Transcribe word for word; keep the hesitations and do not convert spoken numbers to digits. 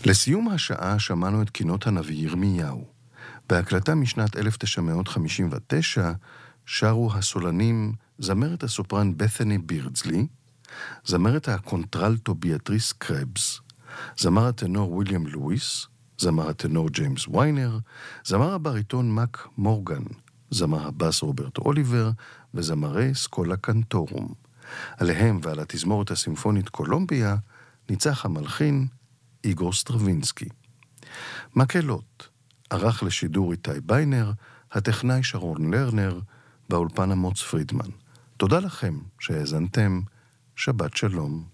לסיום השעה שמענו את קינות הנביא ירמיהו. בהקלטה משנת אלף תשע מאות חמישים ותשע שרו הסולנים זמרת הסופרן בת'ני בירדסלי, זמרת הקונטרלטו ביאטריס קרבס, זמר הטנור וויליאם לואיס, זמר הטנור ג'יימס ויינר, זמר הבריטון מק מורגן, זמר הבאס רוברט אוליבר וזמרי סקולה קנטורום. עליהם ועל התזמורת הסימפונית קולומביה ניצח המלחין איגור סטרווינסקי. מקהלות ערך לשידור איתי ביינר, הטכנאי שרון לרנר, באולפן אמוץ פרידמן. תודה לכם שהאזנתם, שבת שלום.